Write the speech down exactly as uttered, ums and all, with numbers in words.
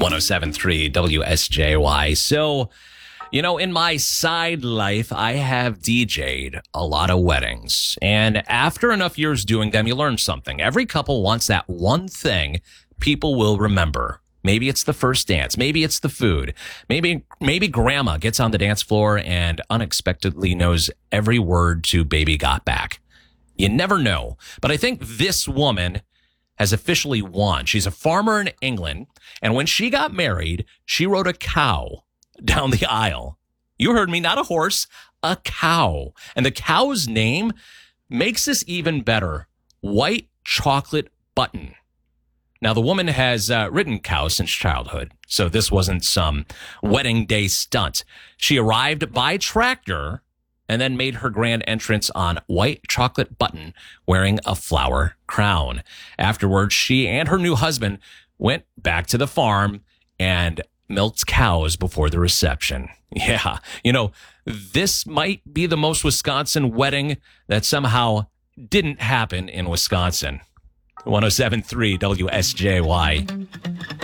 one oh seven point three W S J Y. So, you know, in my side life, I have D J'd a lot of weddings. And after enough years doing them, you learn something. Every couple wants that one thing people will remember. Maybe it's the first dance. Maybe it's the food. Maybe maybe grandma gets on the dance floor and unexpectedly knows every word to Baby Got Back. You never know. But I think this woman has officially won. She's a farmer in England. And when she got married, she rode a cow down the aisle. You heard me, not a horse, a cow. And the cow's name makes this even better. White Chocolate Button. Now, the woman has uh, ridden cows since childhood, so this wasn't some wedding day stunt. She arrived by tractor and then made her grand entrance on White Chocolate Button wearing a flower crown. Afterwards, she and her new husband went back to the farm and milked cows before the reception. Yeah, you know, this might be the most Wisconsin wedding that somehow didn't happen in Wisconsin. one oh seven point three W S J Y.